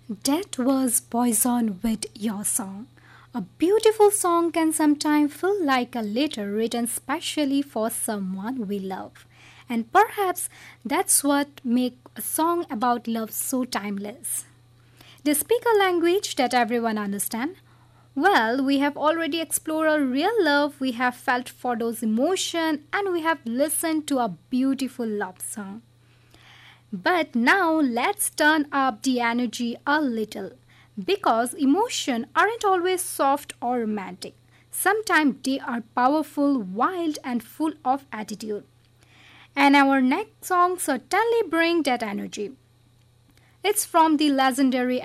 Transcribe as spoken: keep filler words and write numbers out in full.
That was Poison with Your Song. A beautiful song can sometimes feel like a letter written specially for someone we love. And perhaps that's what makes a song about love so timeless. They speak a language that everyone understands. Well, we have already explored a real love, we have felt for those emotions, and we have listened to a beautiful love song. But now let's turn up the energy a little because emotions aren't always soft or romantic. Sometimes they are powerful, wild, and full of attitude. And our next song certainly brings that energy. It's from the legendary